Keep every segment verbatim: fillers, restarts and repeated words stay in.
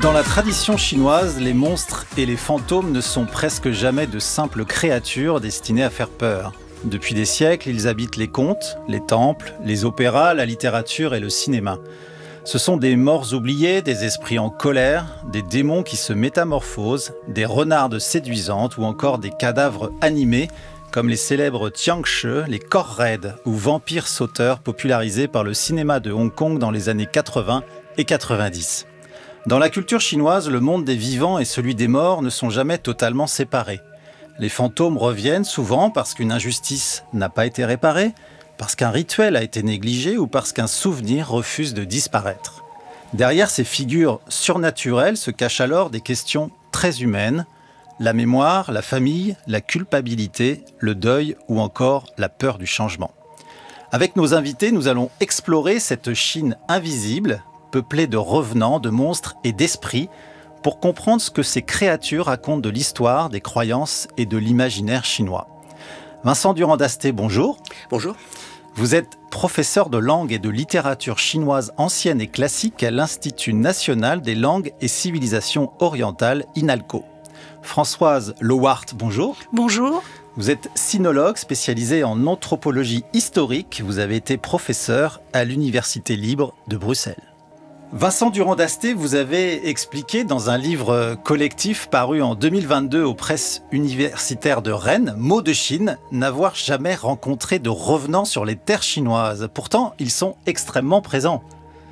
Dans la tradition chinoise, les monstres et les fantômes ne sont presque jamais de simples créatures destinées à faire peur. Depuis des siècles, ils habitent les contes, les temples, les opéras, la littérature et le cinéma. Ce sont des morts oubliés, des esprits en colère, des démons qui se métamorphosent, des renardes séduisantes ou encore des cadavres animés comme les célèbres Tiangshi, les corps raides ou vampires sauteurs popularisés par le cinéma de Hong Kong dans les années quatre-vingts et quatre-vingt-dix. Dans la culture chinoise, le monde des vivants et celui des morts ne sont jamais totalement séparés. Les fantômes reviennent souvent parce qu'une injustice n'a pas été réparée, parce qu'un rituel a été négligé ou parce qu'un souvenir refuse de disparaître. Derrière ces figures surnaturelles se cachent alors des questions très humaines, la mémoire, la famille, la culpabilité, le deuil ou encore la peur du changement. Avec nos invités, nous allons explorer cette Chine invisible, peuplée de revenants, de monstres et d'esprits, pour comprendre ce que ces créatures racontent de l'histoire, des croyances et de l'imaginaire chinois. Vincent Durand-Dasté, bonjour. Bonjour. Vous êtes professeur de langue et de littérature chinoise ancienne et classique à l'Institut national des langues et civilisations orientales, INALCO. Françoise Lowart, bonjour. Bonjour. Vous êtes sinologue spécialisée en anthropologie historique. Vous avez été professeur à l'Université libre de Bruxelles. Vincent Durand-Dasté, vous avez expliqué dans un livre collectif paru en deux mille vingt-deux aux presses universitaires de Rennes, Mots de Chine, n'avoir jamais rencontré de revenants sur les terres chinoises. Pourtant, ils sont extrêmement présents.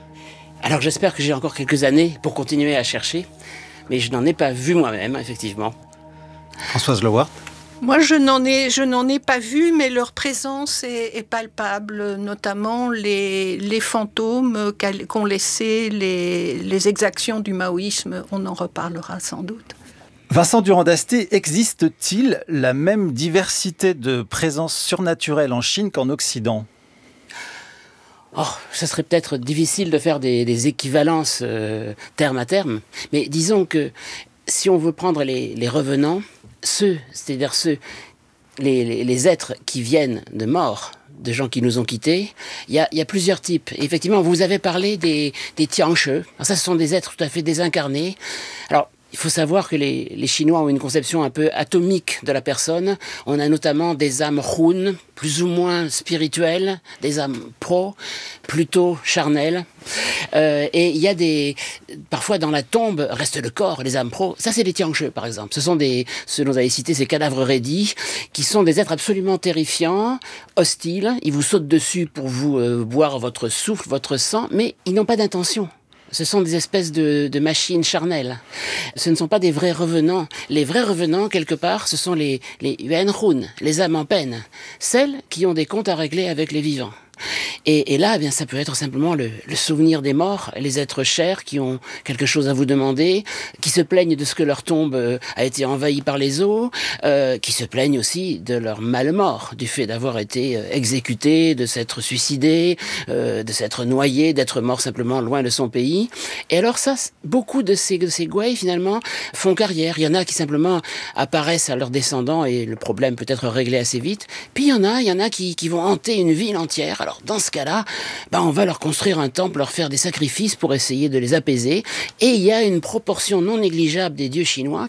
Alors j'espère que j'ai encore quelques années pour continuer à chercher, mais je n'en ai pas vu moi-même, effectivement. Françoise Lowart. Moi, je n'en ai, je n'en ai pas vu, mais leur présence est, est palpable, notamment les, les fantômes qu'ont laissés les, les exactions du maoïsme. On en reparlera sans doute. Vincent Durand-Dasté, existe-t-il la même diversité de présences surnaturelles en Chine qu'en Occident ? Oh, ça serait peut-être difficile de faire des, des équivalences euh, terme à terme, mais disons que si on veut prendre les, les revenants, ceux, c'est-à-dire ceux, les, les, les êtres qui viennent de morts, de gens qui nous ont quittés, il y a, y a plusieurs types. Et effectivement, vous avez parlé des, des Tiangshi. Alors ça, ce sont des êtres tout à fait désincarnés. Alors, il faut savoir que les, les Chinois ont une conception un peu atomique de la personne. On a notamment des âmes Hun, plus ou moins spirituelles, des âmes Pro, plutôt charnelles. Euh, et il y a des... Parfois, dans la tombe, reste le corps, les âmes Pro. Ça, c'est les Tiangshi, par exemple. Ce sont des... Ce dont vous avez cité, ces cadavres raidis, qui sont des êtres absolument terrifiants, hostiles. Ils vous sautent dessus pour vous euh, boire votre souffle, votre sang, mais ils n'ont pas d'intention. Ce sont des espèces de, de machines charnelles. Ce ne sont pas des vrais revenants. Les vrais revenants, quelque part, ce sont les, les yuanhun, les âmes en peine. Celles qui ont des comptes à régler avec les vivants. Et, et là, eh bien, ça peut être simplement le, le souvenir des morts, les êtres chers qui ont quelque chose à vous demander, qui se plaignent de ce que leur tombe euh, a été envahie par les eaux, euh, qui se plaignent aussi de leur mal-mort, du fait d'avoir été euh, exécuté, de s'être suicidé, euh, de s'être noyé, d'être mort simplement loin de son pays. Et alors ça, beaucoup de ces, de ces gouailles, finalement, font carrière. Il y en a qui simplement apparaissent à leurs descendants et le problème peut être réglé assez vite. Puis il y en a, il y en a qui, qui vont hanter une ville entière. Alors dans ce cas-là, ben on va leur construire un temple, leur faire des sacrifices pour essayer de les apaiser. Et il y a une proportion non négligeable des dieux chinois